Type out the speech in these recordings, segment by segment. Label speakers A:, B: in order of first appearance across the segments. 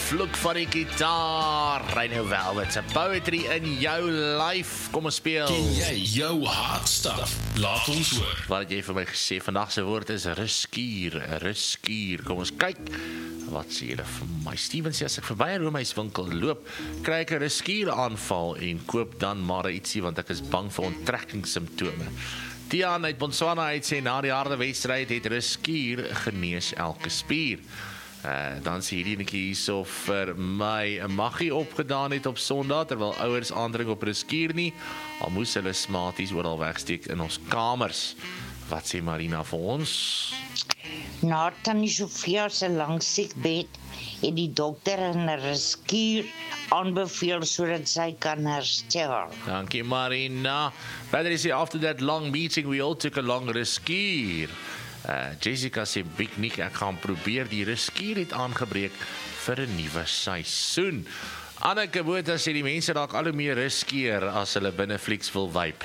A: vloek van die gitaar. Rhino Velvet se poetry in jou lyf. Kom ons speel.
B: Ken jy jou hard stuff? Laat ons hoor.
A: Wat het jy vir my gesê? Vandag se woord is ruskier. Kom ons kyk. Wat sê julle vir my? Steven sê as ek verby 'n roomhuiswinkel loop, kry ek 'n ruskier aanval en koop dan maar ietsie want ek is bang vir onttrekkingssimptome. Tiaan uit Botswana het sê na die harde wedstryd het ruskier genees elke spier. Dan sê hierdie netjie hierso vir my 'n maggie opgedaan het op Sondag terwyl ouers aandring op ruskier nie, al moes hulle smaties oral wegsteek in ons kamers. Wat sê Marina vir ons?
C: Na Tannie Sofia se lang siekbed het die dokter 'n ruskier aanbeveel sodat sy kan herstel.
A: Dankie Marina. Verder is after that long meeting we all took a long ruskier. Jessica sê Big Nick, ek gaan probeer die ruskier het aangebreek vir 'n nuwe seisoen. Anneke Botha sê die mense raak al hoe meer ruskier as hulle binne Flix wil vibe.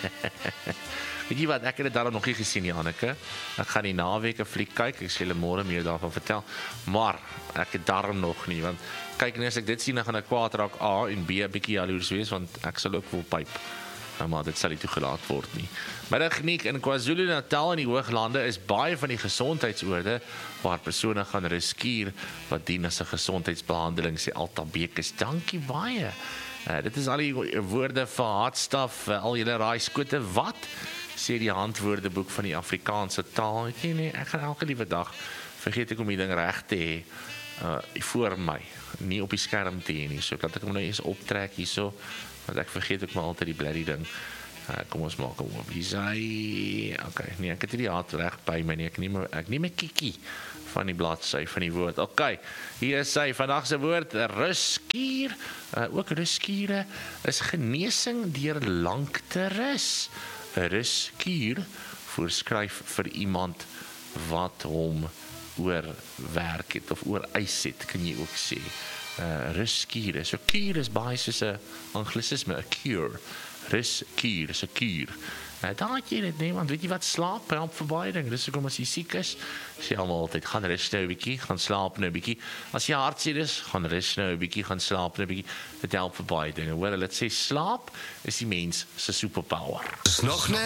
A: Weet jy wat, ek het dit daarom nog nie gesien nie, Anneke. Ek gaan die naweek 'n fliek kyk, ek sê julle môre meer daarvan vertel. Maar ek het daarom nog nie, want kyk net as ek dit sien, dan gaan ek kwaad raak A en B 'n bietjie jaloers wees, want ek sal ook wil pyp. Maar dit sal nie toegelaat word nie. Middag Nick, in KwaZulu-Natal in die Hooglande is baie van die gesondheidsoorde waar persone gaan ruskier wat dien as 'n gesondheidsbehandeling, sê Alta Bekes. Dankie baie. Dit is al die woorde vir hartstaf, al julle raai skote wat sê die handwoordeboek van die Afrikaanse taal. Nee, ek gaan elke liewe dag vergeet ek om die ding reg te hê voor my, nie op die skerm te hê nie. So kan ek hom nou eens optrek hierso, want ek vergeet ook maar altyd die bloody ding. Kom ons maak hom oop. Hier sê, okay, nee, ek het hier die hart reg by my nie. Ek neem 'n kiekie van die bladsy van die woord. Okay, hier is sy vandag se woord, ruskier. Ook ruskiere is genesing deur lank te rus. 'n Ruskier voorskryf vir iemand wat hom oorwerk het of ooreis het, kan jy ook sê. Ruskier. So kuur is baie soos 'n anglisisme, 'n cure. Ruskier is 'n kuur. Daar het jy dit nie, want weet jy wat, slaap help vir baie dinge. Dis hoekom as jy siek is, sê almal altyd, gaan rus nou 'n bietjie, gaan slaap nou 'n bietjie. As jy hartseer is, gaan rus nou 'n bietjie, gaan slaap nou 'n bietjie. Dit help vir baie dinge. Hoor, hulle sê slaap is die mens se superpower.
B: Is nog net